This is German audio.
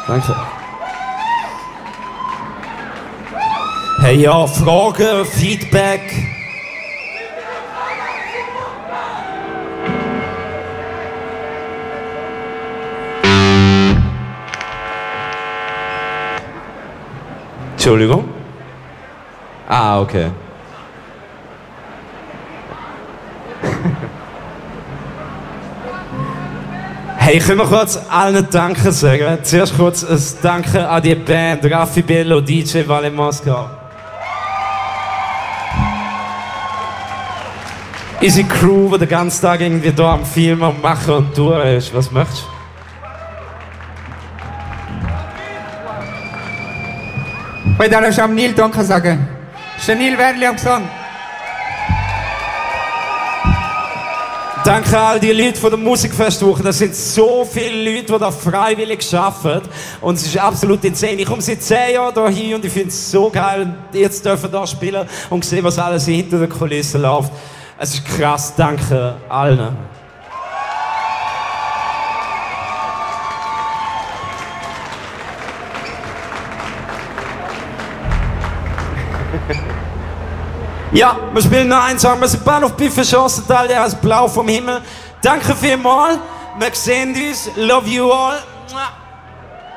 Danke. Hey, ja, Fragen, Feedback. Entschuldigung? Ah, okay. Hey, können wir kurz allen Danke sagen? Zuerst kurz ein Danke an die Band, Raffi Bello, DJ Vale Moskau. Unsere Crew, die den ganzen Tag irgendwie hier am Filmen und Machen und Tun ist. Was möchtest du? Ich darf am Nil Danke sagen. Ist der Nil Werli am Gesang? Danke an all die Leute von der Musikfestwoche. Das sind so viele Leute, die da freiwillig arbeiten. Und es ist absolut insane. Ich komme seit 10 Jahren hier und ich finde es so geil. Und jetzt dürfen wir hier spielen und sehen, was alles hinter den Kulissen läuft. Es ist krass. Danke allen. Ja, wir spielen noch einen Song. Wir sind Bahnhof Biffe Chancental, der heißt Blau vom Himmel. Danke vielmals. Wir sehen uns. Love you all.